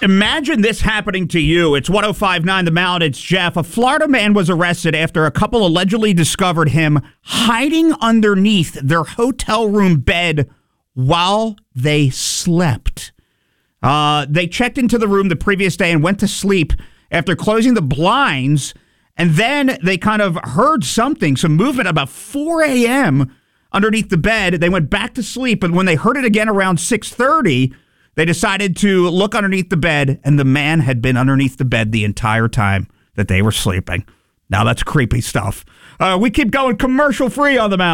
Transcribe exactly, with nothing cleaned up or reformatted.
Imagine this happening to you. It's one oh five point nine The Mound. It's Jeff. A Florida man was arrested after a couple allegedly discovered him hiding underneath their hotel room bed while they slept. Uh, they checked into the room the previous day and went to sleep after closing the blinds, and then they kind of heard something, some movement about four a.m. underneath the bed. They went back to sleep, and when they heard it again around six thirty, they decided to look underneath the bed, and the man had been underneath the bed the entire time that they were sleeping. Now that's creepy stuff. Uh, we keep going commercial free on The Mound.